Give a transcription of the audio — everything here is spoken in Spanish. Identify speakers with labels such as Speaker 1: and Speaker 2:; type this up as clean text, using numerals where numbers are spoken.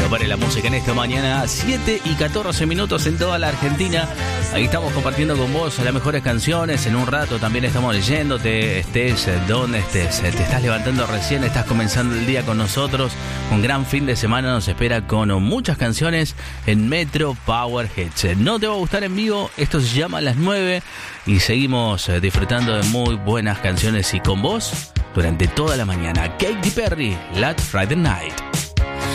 Speaker 1: no pare la música en esta mañana, 7:14 en toda la Argentina. Ahí estamos compartiendo con vos las mejores canciones. En un rato también estamos leyéndote, estés donde estés. Te estás levantando recién, estás comenzando el día con nosotros. Un gran fin de semana nos espera con muchas canciones en Metro Power Hits. No te va a gustar en vivo, esto se llama Las 9 y seguimos disfrutando de muy buenas canciones y con vos durante toda la mañana. Katy Perry, Last Friday Night.